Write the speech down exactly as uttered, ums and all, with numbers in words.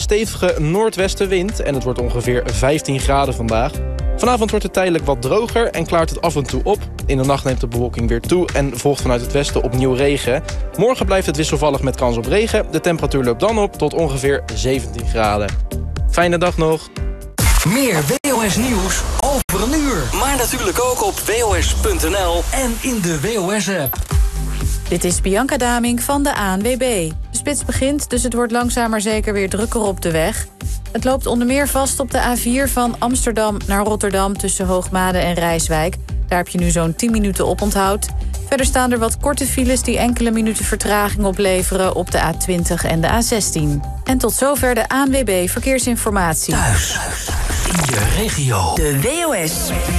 stevige noordwestenwind en het wordt ongeveer vijftien graden vandaag. Vanavond wordt het tijdelijk wat droger en klaart het af en toe op. In de nacht neemt de bewolking weer toe en volgt vanuit het westen opnieuw regen. Morgen blijft het wisselvallig met kans op regen. De temperatuur loopt dan op tot ongeveer zeventien graden. Fijne dag nog. Meer W O S-nieuws over een uur. Maar natuurlijk ook op W O S punt N L en in de W O S-app. Dit is Bianca Daming van de A N W B. De spits begint, dus het wordt langzaam maar zeker weer drukker op de weg. Het loopt onder meer vast op de A vier van Amsterdam naar Rotterdam tussen Hoogmade en Rijswijk. Daar heb je nu zo'n tien minuten oponthoud. Verder staan er wat korte files die enkele minuten vertraging opleveren op de A twintig en de A zestien. En tot zover de A N W B Verkeersinformatie. Thuis, in je regio. De W O S